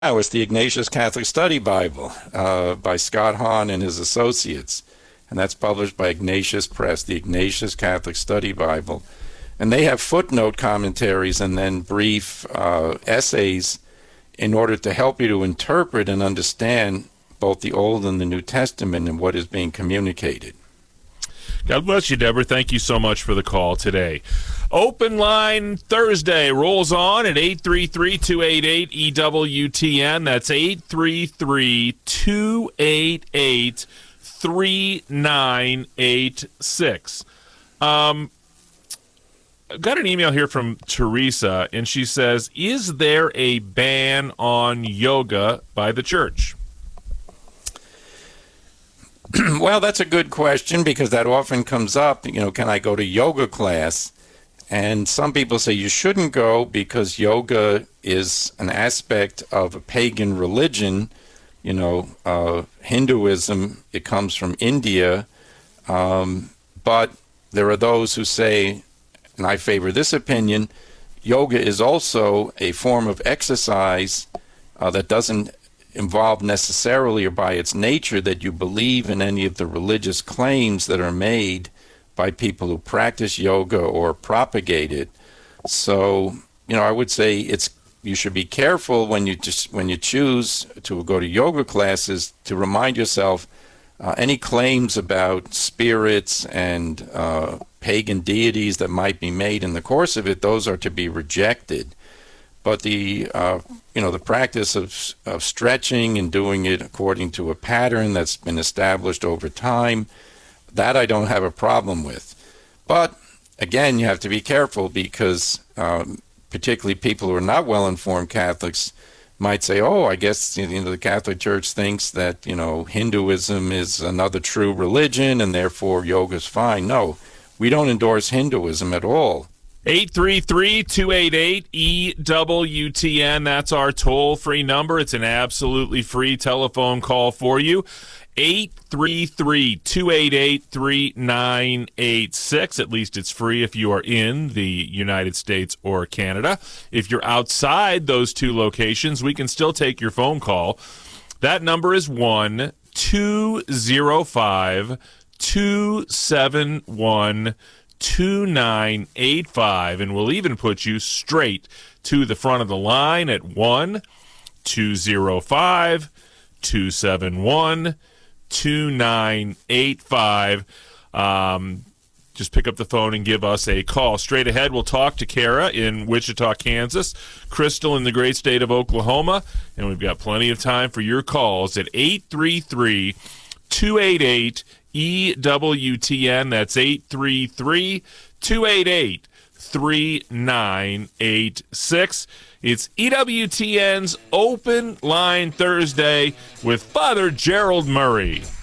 Now it's the Ignatius Catholic Study Bible by Scott Hahn and his associates. And that's published by Ignatius Press, the Ignatius Catholic Study Bible. And they have footnote commentaries and then brief essays in order to help you to interpret and understand both the Old and the New Testament and what is being communicated. God bless you, Deborah. Thank you so much for the call today. Open Line Thursday rolls on at 833-288-EWTN. That's 833-288-3986. I've got an email here from Teresa, and she says, is there a ban on yoga by the church? Well, that's a good question because that often comes up. Can I go to yoga class? And some people say you shouldn't go because yoga is an aspect of a pagan religion. Hinduism, it comes from India. But there are those who say, and I favor this opinion, yoga is also a form of exercise that doesn't involve necessarily or by its nature that you believe in any of the religious claims that are made by people who practice yoga or propagate it. So, I would say you should be careful when you choose to go to yoga classes to remind yourself any claims about spirits and pagan deities that might be made in the course of it, those are to be rejected. But the practice of stretching and doing it according to a pattern that's been established over time, that I don't have a problem with. But again, you have to be careful because particularly people who are not well-informed Catholics might say, oh, I guess the Catholic Church thinks that Hinduism is another true religion and therefore yoga's fine. No, we don't endorse Hinduism at all. 833-288-EWTN. That's our toll-free number. It's an absolutely free telephone call for you. 833-288-3986. At least it's free if you are in the United States or Canada. If you're outside those two locations, we can still take your phone call. That number is 1-205-271-2985, and we'll even put you straight to the front of the line at 1-205-271-2985. Just pick up the phone and give us a call. Straight ahead, we'll talk to Kara in Wichita, Kansas, Crystal in the great state of Oklahoma, and we've got plenty of time for your calls at 833-288-EWTN. That's 833-288-3986. It's EWTN's Open Line Thursday with Father Gerald Murray.